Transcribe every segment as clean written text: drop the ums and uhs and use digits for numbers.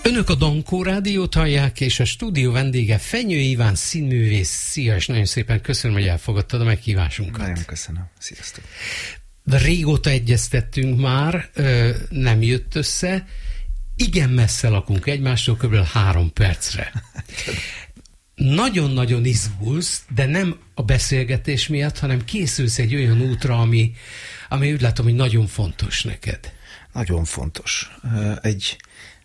Önök a Dankó Rádiót hallják, és a stúdió vendége Fenyő Iván színművész. Szia, és nagyon szépen köszönöm, hogy elfogadtad a meghívásunkat. Nagyon köszönöm. Sziasztok. De régóta egyeztettünk már, nem jött össze. Igen messze lakunk egymástól, kb. 3 percre. Nagyon-nagyon izgulsz, de nem a beszélgetés miatt, hanem készülsz egy olyan útra, ami úgy látom, hogy nagyon fontos neked. Nagyon fontos. Egy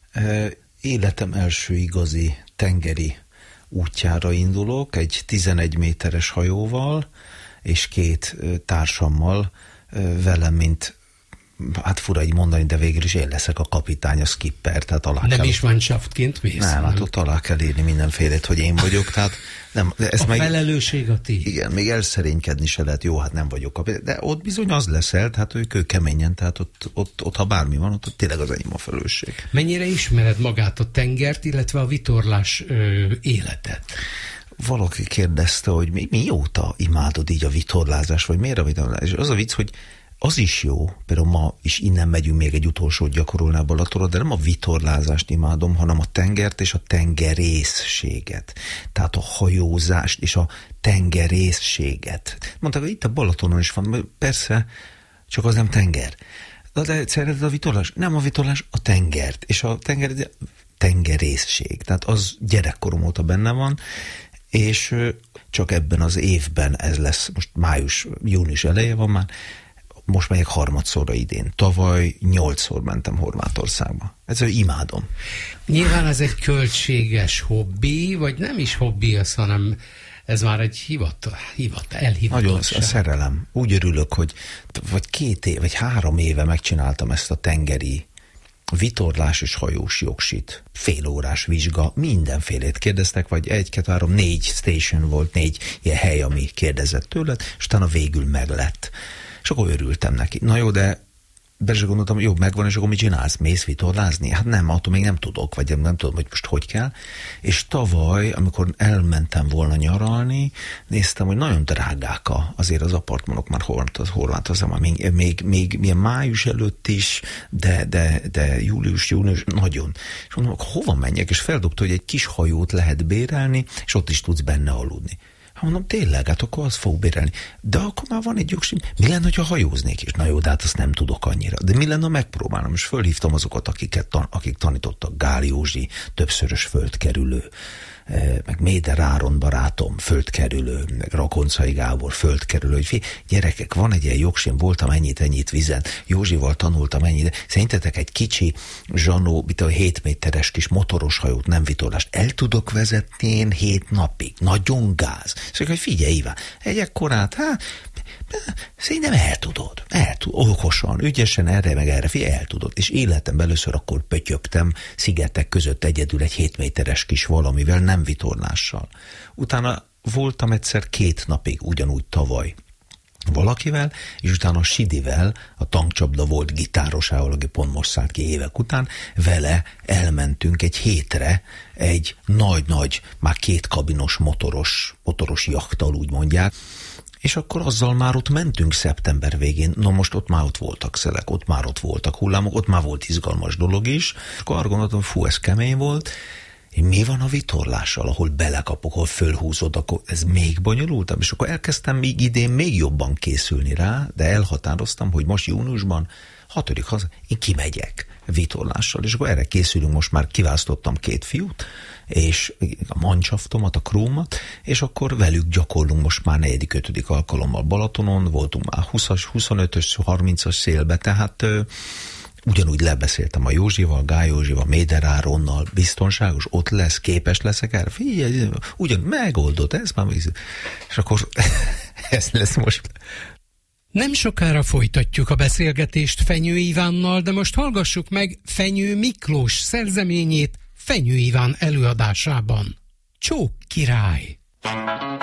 életem első igazi tengeri útjára indulok, egy 11 méteres hajóval, és 2 társammal velem, mint, hát fura így mondani, de végül is én leszek a kapitány, a skipper, tehát alá nem kell... is mannschaftként mész? Nem, hát ott alá kell írni mindenfélét, hogy én vagyok, tehát nem, ez a felelősség a ti. Igen, még elszerénykedni se lehet, jó, hát nem vagyok kapitány, de ott bizony az leszel, tehát ők keményen, tehát ott ha bármi van, ott tényleg az enyém a felelősség. Mennyire ismered magát a tengert, illetve a vitorlás életet? Valaki kérdezte, hogy mióta imádod így a vitorlázást, vagy miért a vitorlázás? És az a vicc, hogy az is jó, például ma is innen megyünk még egy utolsót gyakorolni a Balatonra, de nem a vitorlázást imádom, hanem a tengert és a tengerészséget. Tehát a hajózást és a tengerészséget. Mondták, hogy itt a Balatonon is van, persze, csak az nem tenger. De szereted a vitorlás? Nem a vitorlás, a tengert. És a tengerészség. Tehát az gyerekkorom óta benne van, és csak ebben az évben ez lesz, most június eleje van már, most megyek 3-szorra idén. Tavaly 8-szor mentem Horvátországba. Ezzel imádom. Nyilván ez egy költséges hobbi, vagy nem is hobbi az, hanem ez már egy elhivatalság. Nagyon a szerelem. Úgy örülök, hogy vagy 2 év, vagy 3 éve megcsináltam ezt a tengeri vitorlás és hajós jogsit. Félórás vizsga, mindenfélét kérdeztek, vagy 1, 2, 3, 4 station volt, 4 ilyen hely, ami kérdezett tőled, és utána végül meglett. És akkor örültem neki. Na jó, de be se gondoltam, hogy jó, megvan, és akkor mit csinálsz? Mész vitorlázni? Hát nem, attól még nem tudok, vagy nem tudom, hogy most hogy kell. És tavaly, amikor elmentem volna nyaralni, néztem, hogy nagyon drágák azért az apartmanok már Horvátországban, még milyen május előtt is, de július, nagyon. És mondom, hova menjek? És feldobta, hogy egy kis hajót lehet bérelni, és ott is tudsz benne aludni. Mondom, tényleg, hát akkor azt fog bérelni. De akkor már van egy jogsim. Mi lenne, ha hajóznék is? Na jó, de hát azt nem tudok annyira. De mi lenne, ha megpróbálom? És fölhívtam azokat, akik tanítottak. Gál Józsi, többszörös földkerülő, meg Méder Áron barátom, földkerülő, meg Rakoncai Gábor, földkerülő, hogy gyerekek, van egy ilyen jogsim, voltam ennyit vizen, Józsival tanultam ennyit, de szerintetek egy kicsi zsanó, 7 méteres kis motoros hajót, nem vitorlást, el tudok vezetni én 7 napig, nagyon gáz. Szóval, hogy figyelj, Iván, egy ekkorát, szerintem el tudod, okosan, ügyesen erre meg erre, figyelj, el tudod. És életemben először akkor pötyögtem szigetek között egyedül egy 7 méteres kis valamivel, nem vitorlással. Utána voltam egyszer 2 napig, ugyanúgy tavaly valakivel, és utána a Sidivel, a tankcsapda volt gitárosával, aki pont most szállt ki évek után, vele elmentünk egy hétre egy nagy, már 2 kabinos motoros jachttal, úgy mondják, és akkor azzal már ott mentünk szeptember végén, na most ott már ott voltak szelek, ott már ott voltak hullámok, ott már volt izgalmas dolog is, és akkor arra gondoltam, ez kemény volt, mi van a vitorlással, ahol belekapok, ahol fölhúzod, akkor ez még bonyolultabb, és akkor elkezdtem még idén még jobban készülni rá, de elhatároztam, hogy most júniusban 6. haza, én kimegyek vitorlással, és akkor erre készülünk, most már kiválasztottam 2 fiút, és a mannschaftomat, a crewmat, és akkor velük gyakorlunk most már 4.-5. alkalommal Balatonon, voltunk már 20-as, 25-ös, 30-as szélbe, tehát ugyanúgy lebeszéltem a Józsival, Gál Józsival, Méder Áronnal, biztonságos, ott lesz, képes leszek erre, figyelj, ugyan megoldott, ez már, és akkor ez lesz most. Nem sokára folytatjuk a beszélgetést Fenyő Ivánnal, de most hallgassuk meg Fenyő Miklós szerzeményét Fenyő Iván előadásában. Csók király!